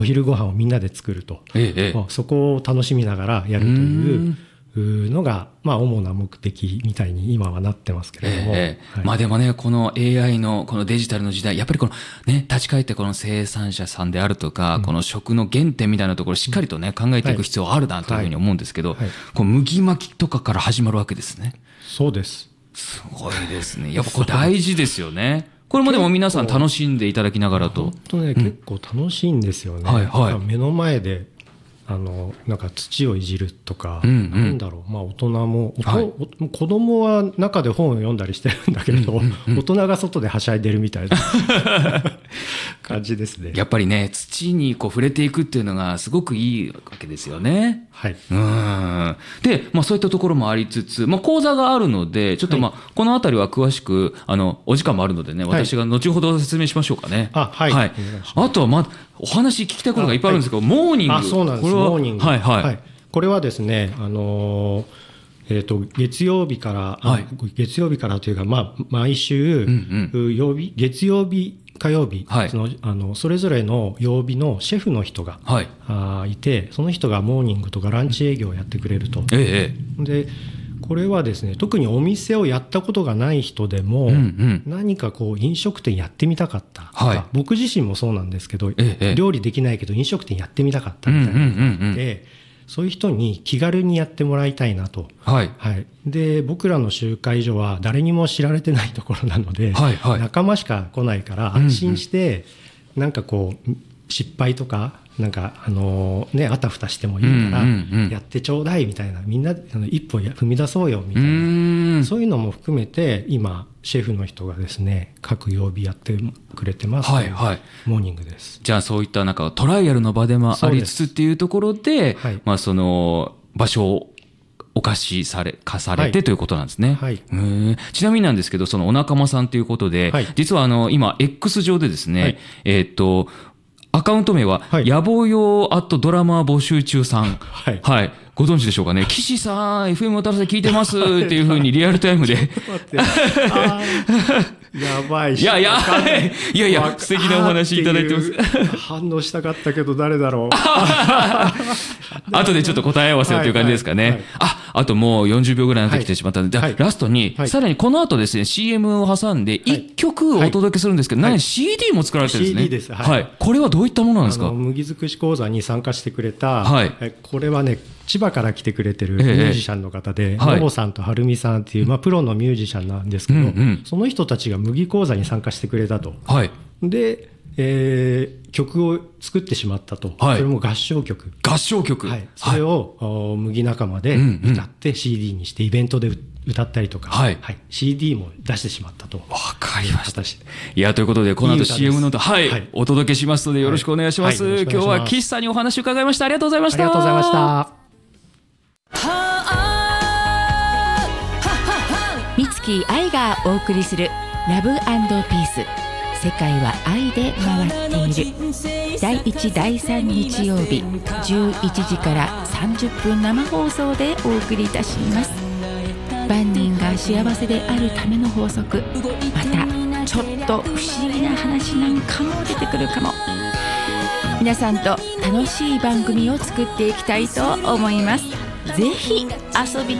お昼ご飯をみんなで作ると、そこを楽しみながらやるというのが、主な目的みたいに今はなってますけれども、 でもね、この AI のこのデジタルの時代、やっぱりこのね、立ち返ってこの生産者さんであるとか、この食の原点みたいなところをしっかりとね、考えていく必要あるなというふうに思うんですけど、この麦巻きとかから始まるわけですね。 そうです。 すごいですね。やっぱこれ大事ですよね。これもでも皆さん楽しんでいただきながらと。 本当ね、結構楽しいんですよね。目の前でなんか土をいじるとか、なんだろう、大人も、子供は中で本を読んだりしてるんだけど、大人が外ではしゃいでるみたいな感じですね。 やっぱりね、土にこう触れていくっていうのがすごくいいわけですよね。で、そういったところもありつつ、講座があるので、ちょっとこのあたりは詳しくお時間もあるのでね、私が後ほど説明しましょうかね。あとはお話聞きたいことがいっぱいあるんですけど、モーニング。 そうなんです。モーニング。これはですね、月曜日からというか、毎週、月曜日、火曜日、それぞれの曜日のシェフの人が、いて、その人がモーニングとかランチ営業をやってくれると。で、これはですね、特にお店をやったことがない人でも、何かこう飲食店やってみたかったとか、僕自身もそうなんですけど、料理できないけど飲食店やってみたかったみたいなので、そういう人に気軽にやってもらいたいなと。で、僕らの集会所は誰にも知られてないところなので、仲間しか来ないから安心して、なんかこう失敗とかなんかあたふたしてもいいからやってちょうだいみたいな、みんな一歩踏み出そうよみたいな、そういうのも含めて今シェフの人がですね、各曜日やってくれてます、モーニングです。 じゃあそういったなんかトライアルの場でもありつつっていうところで、その場所をお貸しされてということなんですね。ちなみになんですけど、そのお仲間さんということで、実は今 X 上でですね、アカウント名は、野望用ドラマ募集中さん。ご存知でしょうかね。岸さん、FM 渡瀬聞いてますっていうふうにリアルタイムで。 やばいし。 いや、素敵なお話いただいてます。 反応したかったけど誰だろう。 後でちょっと答え合わせをという感じですかね。あともう40秒ぐらいになってきてしまったので、ラストに、さらにこの後ですね、CM を挟んで1曲お届けするんですけど、CD も作られてるんですね。 CD です。 これはどういったものなんですか？ 麦尽くし講座に参加してくれた、これはね、千葉から来てくれてるミュージシャンの方で、のぼさんとはるみさんっていう、プロのミュージシャンなんですけど、その人たちが麦講座に参加してくれたと。で、曲を作ってしまったと。それも合唱曲。それを麦仲間で歌って CD にしてイベントで歌ったりとか、CD も出してしまったと。 わかりました。いや、ということで、この後 CM の後、お届けしますのでよろしくお願いします。今日は岸さんにお話を伺いました。ありがとうございました。 ありがとうございました。 美月愛がお送りするラブ&ピース、世界は愛で回っている。第1第3日曜日11時から30分生放送でお送りいたします。万人が幸せであるための法則、またちょっと不思議な話なんかも出てくるかも。皆さんと楽しい番組を作っていきたいと思います。ぜひ遊びに